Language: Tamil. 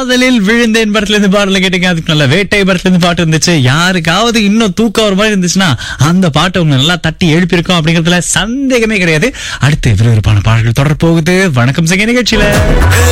காதலில் விழுந்தேன் படத்துல இருந்து பாடல கேட்டீங்க. அதுக்கு நல்ல வேட்டை படத்துல இருந்து பாட்டு இருந்துச்சு. யாருக்காவது இன்னும் தூக்கம் ஒரு மாதிரி இருந்துச்சுன்னா அந்த பாட்டை உங்க நல்லா தட்டி எழுப்பியிருக்கோம் அப்படிங்கறதுல சந்தேகமே கிடையாது. அடுத்து விறுவிறுப்பான பாடல்கள் தொடர போகுது. வணக்கம் சங்க நிகழ்ச்சியில